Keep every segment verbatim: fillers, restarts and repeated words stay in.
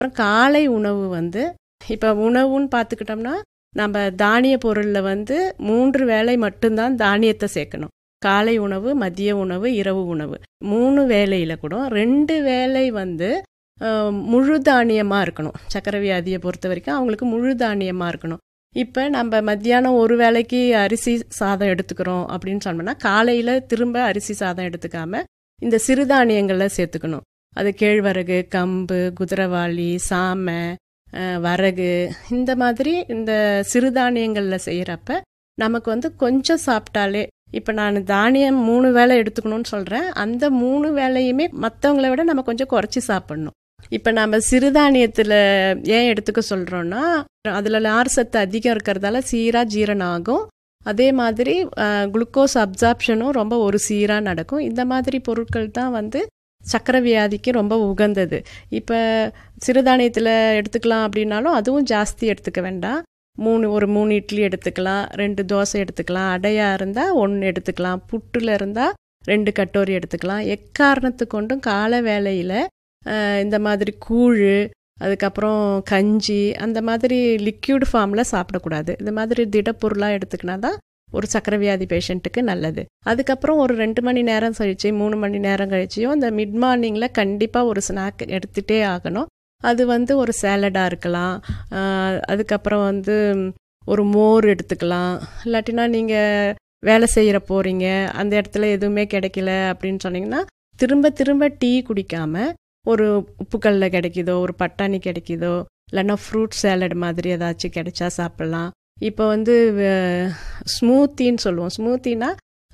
அப்புறம் காலை உணவு வந்து இப்போ உணவுன்னு பார்த்துக்கிட்டோம்னா நம்ம தானிய பொருளில் வந்து மூன்று வேளை மட்டும்தான் தானியத்தை சேர்க்கணும். காலை உணவு, மதிய உணவு, இரவு உணவு, மூணு வேளையில் கூட ரெண்டு வேளை வந்து முழு தானியமாக இருக்கணும். சக்கரை வியாதியை பொறுத்த வரைக்கும் அவங்களுக்கு முழு தானியமாக இருக்கணும். இப்போ நம்ம மத்தியானம் ஒரு வேளைக்கு அரிசி சாதம் எடுத்துக்கிறோம் அப்படின்னு சொன்னோம்னா காலையில் திரும்ப அரிசி சாதம் எடுத்துக்காம இந்த சிறுதானியங்களில் சேர்த்துக்கணும். அது கேழ்வரகு, கம்பு, குதிரைவாளி, சாமை, வரகு, இந்த மாதிரி இந்த சிறுதானியங்களில் செய்கிறப்ப நமக்கு வந்து கொஞ்சம் சாப்பிட்டாலே, இப்போ நான் தானியம் மூணு வேளை எடுத்துக்கணும்னு சொல்கிறேன், அந்த மூணு வேளையுமே மற்றவங்கள விட நம்ம கொஞ்சம் குறைச்சி சாப்பிட்ணும். இப்போ நம்ம சிறுதானியத்தில் ஏன் எடுத்துக்க சொல்கிறோன்னா அதில் நார் சத்து அதிகம் இருக்கிறதால சீராக ஜீரணம் ஆகும். அதே மாதிரி குளுக்கோஸ் அப்சார்ப்ஷனும் ரொம்ப ஒரு சீராக நடக்கும். இந்த மாதிரி பொருட்கள் தான் வந்து சக்கரை வியாதிக்கு ரொம்ப உகந்தது. இப்போ சிறுதானியத்தில் எடுத்துக்கலாம் அப்படின்னாலும் அதுவும் ஜாஸ்தி எடுத்துக்க வேண்டாம். மூணு ஒரு மூணு இட்லி எடுத்துக்கலாம், ரெண்டு தோசை எடுத்துக்கலாம், அடையாக இருந்தால் ஒன்று எடுத்துக்கலாம், புட்டில் இருந்தால் ரெண்டு கட்டோரி எடுத்துக்கலாம். எக்காரணத்து கொண்டும் கால வேளையில் இந்த மாதிரி கூழ், அதுக்கப்புறம் கஞ்சி, அந்த மாதிரி லிக்யூட் ஃபார்மில் சாப்பிடக்கூடாது. இந்த மாதிரி திடப்பொருளாக எடுத்துக்கினா தான் ஒரு சக்கரை வியாதி பேஷண்ட்டுக்கு நல்லது. அதுக்கப்புறம் ஒரு ரெண்டு மணி நேரம் கழிச்சு மூணு மணி நேரம் கழிச்சியும் இந்த மிட் மார்னிங்கில் கண்டிப்பாக ஒரு ஸ்நாக் எடுத்துகிட்டே ஆகணும். அது வந்து ஒரு சேலடாக இருக்கலாம், அதுக்கப்புறம் வந்து ஒரு மோர் எடுத்துக்கலாம். இல்லாட்டினா நீங்கள் வேலை செய்கிற போகிறீங்க, அந்த இடத்துல எதுவுமே கிடைக்கல அப்படின்னு சொன்னீங்கன்னா திரும்ப திரும்ப டீ குடிக்காமல் ஒரு உப்புக்கல்ல கிடைக்குதோ, ஒரு பட்டாணி கிடைக்குதோ, இல்லைன்னா ஃப்ரூட் சேலட் மாதிரி ஏதாச்சும் கிடைச்சா சாப்பிட்லாம். இப்போ வந்து ஸ்மூத்தின்னு சொல்லுவோம். ஸ்மூத்தினா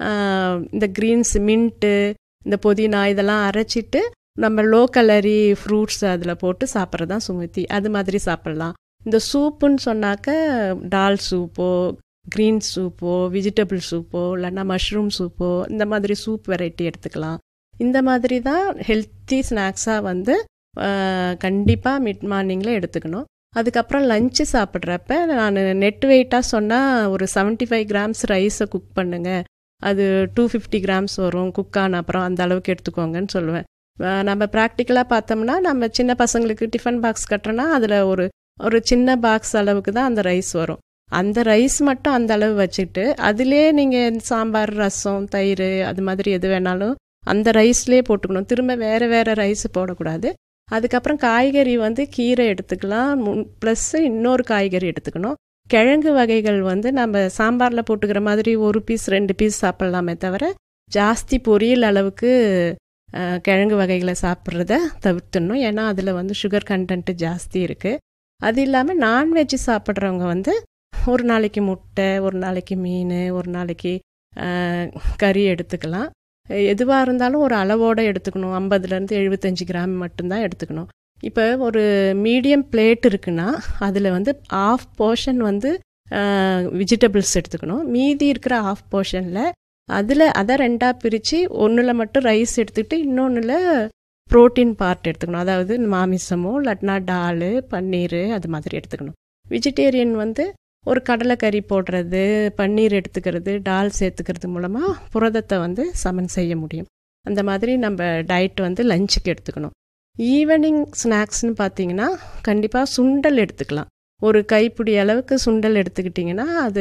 இந்த க்ரீன்ஸ், மின்ட்டு, இந்த புதினா இதெல்லாம் அரைச்சிட்டு நம்ம லோ கலரி ஃப்ரூட்ஸ் அதில் போட்டு சாப்பிட்றது தான் ஸ்மூத்தி. அது மாதிரி சாப்பிட்லாம். இந்த சூப்புன்னு சொன்னாக்க டால் சூப்போ, க்ரீன் சூப்போ, வெஜிடபிள் சூப்போ, இல்லைன்னா மஷ்ரூம் சூப்போ, இந்த மாதிரி சூப் வெரைட்டி எடுத்துக்கலாம். இந்த மாதிரி தான் ஹெல்த்தி ஸ்நாக்ஸாக வந்து கண்டிப்பாக மிட் மார்னிங்கில் எடுத்துக்கணும். அதுக்கப்புறம் லஞ்சு சாப்பிட்றப்ப நான் நெட் வெயிட்டாக சொன்னால் ஒரு செவன்ட்டி ஃபைவ் கிராம்ஸ் ரைஸை குக் பண்ணுங்க, அது டூ ஃபிஃப்டி கிராம்ஸ் வரும் குக் ஆன அப்புறம், அந்த அளவுக்கு எடுத்துக்கோங்கன்னு சொல்லுவேன். நம்ம ப்ராக்டிக்கலாக பார்த்தோம்னா நம்ம சின்ன பசங்களுக்கு டிஃபன் பாக்ஸ் கட்டுறோன்னா அதில் ஒரு ஒரு சின்ன பாக்ஸ் அளவுக்கு தான் அந்த ரைஸ் வரும். அந்த ரைஸ் மட்டும் அந்த அளவு வச்சுட்டு அதிலே நீங்கள் சாம்பார், ரசம், தயிர், அது மாதிரி எது வேணாலும் அந்த ரைஸ்லேயே போட்டுக்கணும். திரும்ப வேறு வேறு ரைஸ் போடக்கூடாது. அதுக்கப்புறம் காய்கறி வந்து கீரை எடுத்துக்கலாம், ப்ளஸ் இன்னொரு காய்கறி எடுத்துக்கணும். கிழங்கு வகைகள் வந்து நம்ம சாம்பாரில் போட்டுக்கிற மாதிரி ஒரு பீஸ் ரெண்டு பீஸ் சாப்பிட்லாமே தவிர ஜாஸ்தி பொரியல் அளவுக்கு கிழங்கு வகைகளை சாப்பிட்றத தவிர்த்துடணும். ஏன்னா அதில் வந்து சுகர் கண்டென்ட்டு ஜாஸ்தி இருக்குது. அது இல்லாமல் நான்வெஜ் சாப்பிட்றவங்க வந்து ஒரு நாளைக்கு முட்டை, ஒரு நாளைக்கு மீன், ஒரு நாளைக்கு கறி எடுத்துக்கலாம். எதுவாக இருந்தாலும் ஒரு அளவோடு எடுத்துக்கணும். ஐம்பதுலேருந்து எழுபத்தஞ்சி கிராம் மட்டும்தான் எடுத்துக்கணும். இப்போ ஒரு மீடியம் பிளேட் இருக்குன்னா அதில் வந்து ஆஃப் போர்ஷன் வந்து வெஜிடபிள்ஸ் எடுத்துக்கணும். மீதி இருக்கிற ஆஃப் போர்ஷனில் அதில் அதை ரெண்டாக பிரித்து ஒன்றில் மட்டும் ரைஸ் எடுத்துக்கிட்டு இன்னொன்றில் ப்ரோட்டீன் பார்ட் எடுத்துக்கணும். அதாவது மாமிசமோ இல்லாட்டினா டால், பன்னீர், அது மாதிரி எடுத்துக்கணும். வெஜிடேரியன் வந்து ஒரு கடலைக்கறி போடுறது, பன்னீர் எடுத்துக்கிறது, டால் சேர்த்துக்கிறது மூலமாக புரதத்தை வந்து சமன் செய்ய முடியும். அந்த மாதிரி நம்ம டயட் வந்து லஞ்சுக்கு எடுத்துக்கணும். ஈவினிங் ஸ்நாக்ஸ்னு பார்த்தீங்கன்னா கண்டிப்பாக சுண்டல் எடுத்துக்கலாம். ஒரு கைப்பிடி அளவுக்கு சுண்டல் எடுத்துக்கிட்டிங்கன்னா அது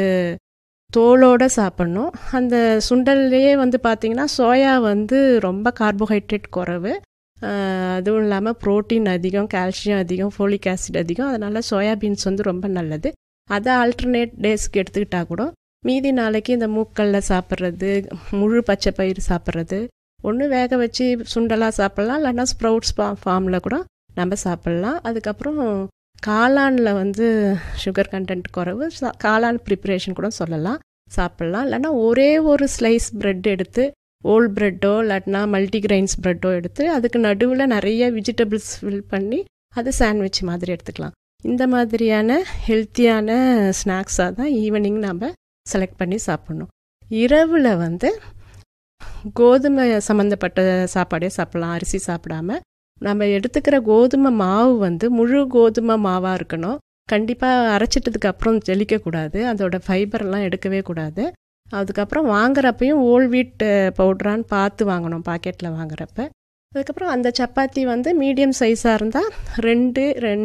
தோலோடு சாப்பிட்ணும். அந்த சுண்டல்லையே வந்து பார்த்திங்கன்னா சோயா வந்து ரொம்ப கார்போஹைட்ரேட் குறைவு, அதுவும் இல்லாமல் ப்ரோட்டீன் அதிகம், கால்சியம் அதிகம், ஃபோலிக் ஆசிட் அதிகம். அதனால் சோயாபீன்ஸ் வந்து ரொம்ப நல்லது. அதை ஆல்டர்னேட் டேஸ்க்கு எடுத்துக்கிட்டா கூட மீதி நாளைக்கு இந்த மூக்கல்ல சாப்பிட்றது, முழு பச்சை பயிர் சாப்பிட்றது, ஒன்று வேக வச்சு சுண்டலாக சாப்பிட்லாம், இல்லைன்னா ஸ்ப்ரவுட்ஸ் ஃபார்மில் கூட நம்ம சாப்பிட்லாம். அதுக்கப்புறம் காளானில் வந்து சுகர் கண்டென்ட் குறைவு, காளான் ப்ரிப்பரேஷன் கூட சொல்லலாம், சாப்பிட்லாம். இல்லைன்னா ஒரே ஒரு ஸ்லைஸ் ப்ரெட் எடுத்து, ஓல் ப்ரெட்டோ இல்லாட்டினா மல்டிகிரெயின்ஸ் ப்ரெட்டோ எடுத்து அதுக்கு நடுவில் நிறைய வெஜிடபிள்ஸ் ஃபில் பண்ணி அது சாண்ட்விச் மாதிரி எடுத்துக்கலாம். இந்த மாதிரியான ஹெல்த்தியான ஸ்நாக்ஸாக தான் ஈவினிங் நம்ம செலக்ட் பண்ணி சாப்பிட்ணும். இரவில் வந்து கோதுமை சம்மந்தப்பட்ட சாப்பாடே சாப்பிட்லாம், அரிசி சாப்பிடாம. நம்ம எடுத்துக்கிற கோதுமை மாவு வந்து முழு கோதுமை மாவாக இருக்கணும். கண்டிப்பாக அரைச்சிட்டதுக்கு அப்புறம் ஜெலிக்கக்கூடாது, அதோட ஃபைபர்லாம் எடுக்கவே கூடாது. அதுக்கப்புறம் வாங்குறப்பையும் ஓல் வீட் பவுட்ரான்னு பார்த்து வாங்கணும் பாக்கெட்டில் வாங்குறப்ப. அதுக்கப்புறம் அந்த சப்பாத்தி வந்து மீடியம் சைஸாக இருந்தால் ரெண்டு ரெண்டு